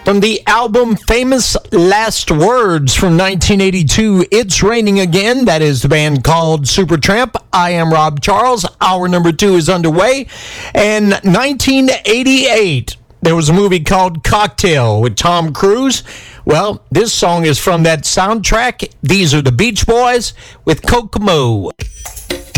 From the album Famous Last Words from 1982, It's Raining Again. That is the band called Supertramp. I am Rob Charles. Hour number 2 is underway. And 1988, there was a movie called Cocktail with Tom Cruise. Well, this song is from that soundtrack. These are the Beach Boys with Kokomo.